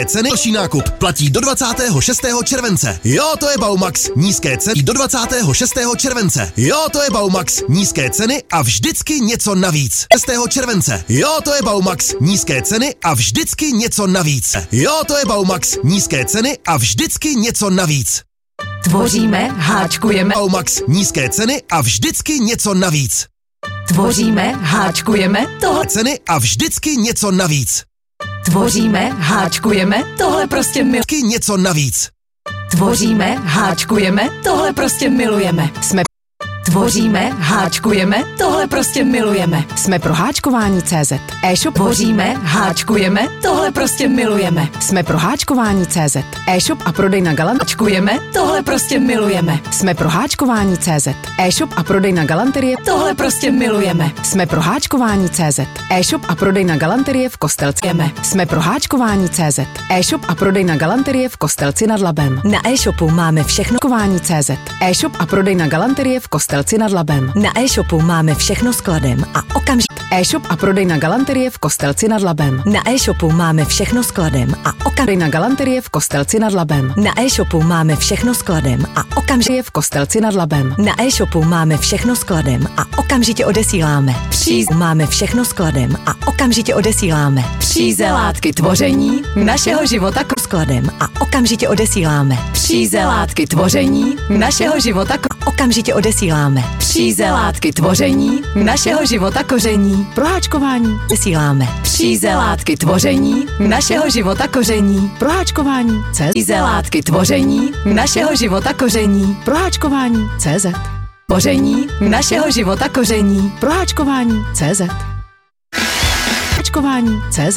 Ceny další nákup platí do 26. července. Jo, to je Baumax. Nízké ceny do 26. července. Jo, to je Baumax. Nízké ceny a vždycky něco navíc. 6. července. Jo, to je Baumax. Nízké ceny a vždycky něco navíc. Jo, to je Baumax. Nízké ceny a vždycky něco navíc. Tvoříme, háčkujeme. Baumax. Nízké ceny a vždycky něco navíc. Tvoříme, háčkujeme. Tohle ceny a vždycky něco navíc. Tvoříme, háčkujeme. Tohle prostě Vždycky něco navíc. Tvoříme, háčkujeme. Tohle prostě milujeme. Jsme Tvoříme, háčkujeme, tohle prostě milujeme. Jsme pro háčkování.cz. E-shop Tvoříme, háčkujeme, tohle prostě milujeme. Jsme pro háčkování.cz. E-shop a prodej na Háčkujeme, tohle prostě milujeme. Jsme pro háčkování.cz. E-shop a prodej na galanterie. Tohle prostě milujeme. Jsme pro háčkování.cz. E-shop a prodej na galanterie v Kostelci. Jsme pro háčkování.cz. E-shop a prodej na galanterie v Kostelci nad Labem. Na e-shopu máme všechno. Háčkování.cz. E-shop a prodej na galanterie v Kostelci nad Labem. Na e-shopu máme všechno skladem a okamžitě. E-shop a prodej na galanterie v Kostelci nad Labem. Na e-shopu máme všechno skladem a Prodej na galanterie v Kostelci nad Labem. Na e-shopu máme všechno skladem a okamžitě. V Kostelci nad Labem. Na e-shopu máme všechno skladem a okamžitě odesíláme. Máme všechno skladem a okamžitě odesíláme. Příze látky tvoření našeho života Skladem a okamžitě odesíláme. Příze látky tvoření našeho života Okamžitě odesíláme. Příze látky tvoření našeho života koření. Pro háčkování. Odesíláme. Příze látky tvoření našeho života koření. Pro háčkování. Příze látky tvoření našeho života koření. Pro háčkování. CZ. Tvoření našeho života koření. Pro háčkování. CZ. Háčkování. CZ.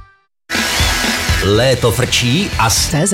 Léto frčí a CZ.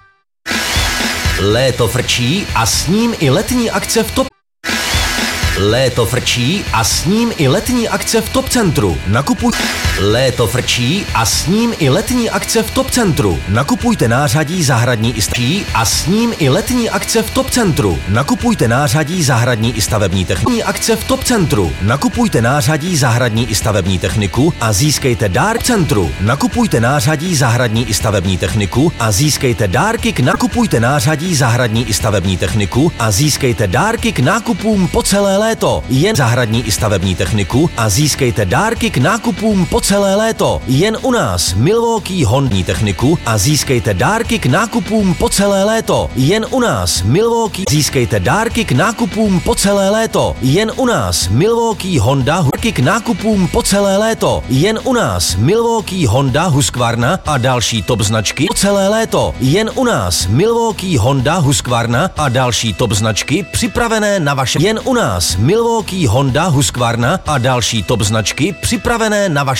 Léto frčí a s ním i letní akce v Top. Léto frčí a s ním i letní akce v Top Centru. Nakupuj. Léto frčí a s ním i letní akce v Top Centru. Nakupujte nářadí zahradní i stavební a s ním i letní akce v Top Centru. Nakupujte nářadí zahradní i stavební techniku. Akce v Top Centru. Nakupujte nářadí zahradní i stavební techniku a získejte dár k centru. Nakupujte nářadí zahradní i stavební techniku a získejte dárky k nakupujte nářadí zahradní i stavební techniku a získejte dárky k nákupům po celé léto. Jen zahradní i stavební techniku a získejte dárky k nákupům po celé léto. Jen u nás Milwaukee Hondní techniku a získejte dárky k nákupům po celé léto. Jen u nás Milwaukee získejte dárky k nákupům po celé léto. Jen u nás Milwaukee Honda dárky k nákupům po celé léto. Jen u nás Milwaukee Honda Husqvarna a další top značky po celé léto. Jen u nás Milwaukee Honda Husqvarna a další top značky připravené na vaše. Jen u nás Milwaukee Honda Husqvarna a další top značky připravené na vaše